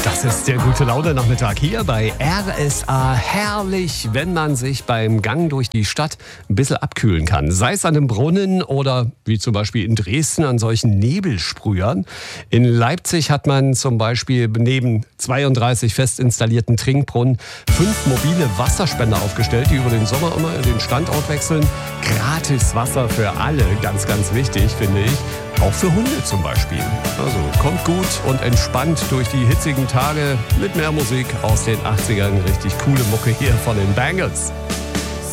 Das ist der gute Laune-Nachmittag hier bei RSA. Herrlich, wenn man sich beim Gang durch die Stadt ein bisschen abkühlen kann. Sei es an einem Brunnen oder wie zum Beispiel in Dresden an solchen Nebelsprühern. In Leipzig hat man zum Beispiel neben 32 fest installierten Trinkbrunnen 5 mobile Wasserspender aufgestellt, die über den Sommer immer den Standort wechseln. Gratis Wasser für alle, ganz, ganz wichtig, finde ich. Auch für Hunde zum Beispiel. Also kommt gut und entspannt durch die hitzigen Tage mit mehr Musik aus den 80ern. Richtig coole Mucke hier von den Bangles.